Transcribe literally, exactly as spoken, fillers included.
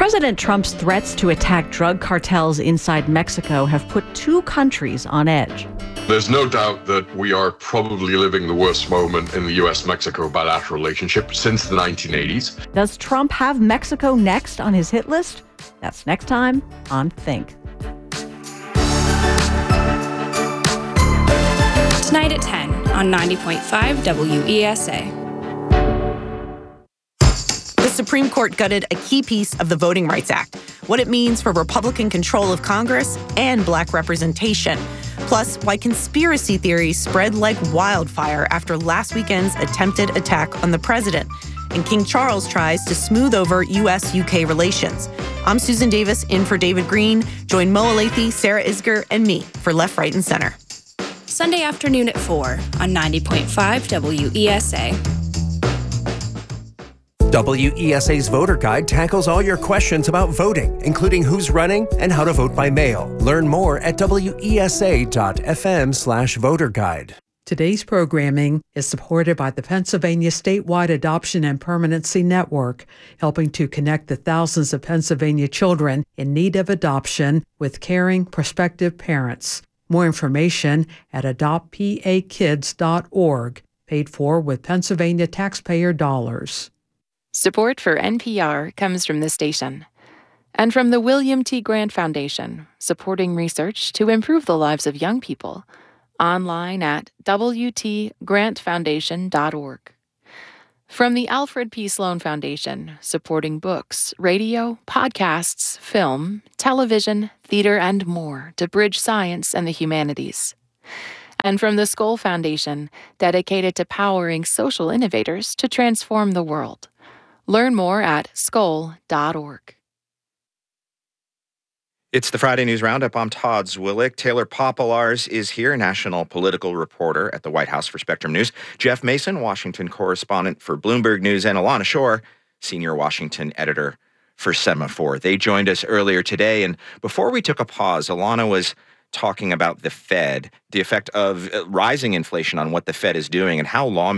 President Trump's threats to attack drug cartels inside Mexico have put two countries on edge. There's no doubt that we are probably living the worst moment in the U S Mexico bilateral relationship since the nineteen eighties. Does Trump have Mexico next on his hit list? That's next time on Think. Tonight at ten on ninety point five W E S A. The Supreme Court gutted a key piece of the Voting Rights Act, what it means for Republican control of Congress and Black representation. Plus, why conspiracy theories spread like wildfire after last weekend's attempted attack on the president. And King Charles tries to smooth over U S U K relations. I'm Susan Davis, in for David Green. Join Mo Alathe, Sarah Isger, and me for Left, Right, and Center. Sunday afternoon at four on ninety point five W E S A. W E S A's Voter Guide tackles all your questions about voting, including who's running and how to vote by mail. Learn more at W E S A dot F M slash voter guide. Today's programming is supported by the Pennsylvania Statewide Adoption and Permanency Network, helping to connect the thousands of Pennsylvania children in need of adoption with caring prospective parents. More information at adopt p a kids dot org, paid for with Pennsylvania taxpayer dollars. Support for N P R comes from this station and from the William T. Grant Foundation, supporting research to improve the lives of young people, online at w t grant foundation dot org. From the Alfred P. Sloan Foundation, supporting books, radio, podcasts, film, television, theater, and more to bridge science and the humanities. And from the Skoll Foundation, dedicated to powering social innovators to transform the world. Learn more at skoll dot org. It's the Friday News Roundup. I'm Todd Zwillick. Taylor Popolars is here, national political reporter at the White House for Spectrum News. Jeff Mason, Washington correspondent for Bloomberg News. And Alana Shore, senior Washington editor for Semaphore. They joined us earlier today. And before we took a pause, Alana was talking about the Fed, the effect of rising inflation on what the Fed is doing, and how lawmakers